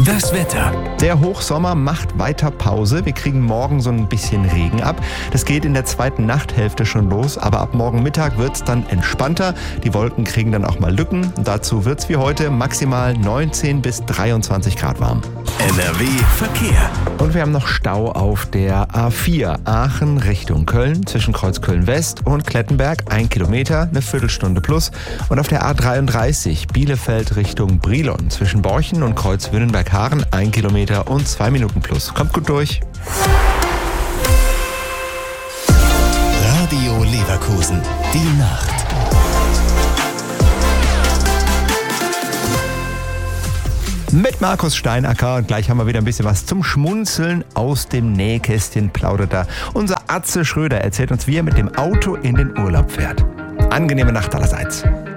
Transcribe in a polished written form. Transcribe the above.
Das Wetter. Der Hochsommer macht weiter Pause. Wir kriegen morgen so ein bisschen Regen ab. Das geht in der zweiten Nachthälfte schon los, aber ab morgen Mittag wird es dann entspannter. Die Wolken kriegen dann auch mal Lücken. Dazu wird es wie heute maximal 19 bis 23 Grad warm. NRW Verkehr. Und wir haben noch Stau auf der A4 Aachen Richtung Köln zwischen Kreuzköln West und Klettenberg. 1 Kilometer, eine Viertelstunde plus. Und auf der A33 Bielefeld Richtung Brilon zwischen Borchen und Kreuz Wünnenberg-Haaren 1 Kilometer und 2 Minuten plus. Kommt gut durch. Radio Leverkusen. Die Nacht. Mit Markus Steinacker und gleich haben wir wieder ein bisschen was zum Schmunzeln aus dem Nähkästchen plaudert da. Unser Atze Schröder erzählt uns, wie er mit dem Auto in den Urlaub fährt. Angenehme Nacht allerseits.